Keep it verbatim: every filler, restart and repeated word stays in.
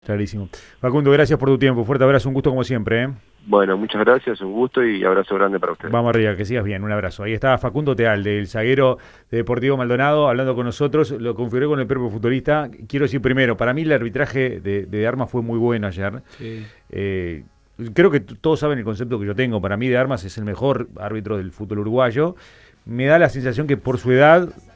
Clarísimo. Facundo, gracias por tu tiempo. Fuerte abrazo, un gusto como siempre, ¿eh? Bueno, muchas gracias, un gusto y abrazo grande para ustedes. Vamos arriba, que sigas bien, un abrazo. Ahí está Facundo Teal, del zaguero de Deportivo Maldonado, hablando con nosotros. Lo configuré con el propio futbolista. Quiero decir primero, para mí el arbitraje de, de Armas fue muy bueno ayer. Sí. Eh, creo que todos saben el concepto que yo tengo. Para mí de Armas es el mejor árbitro del fútbol uruguayo. Me da la sensación que por su edad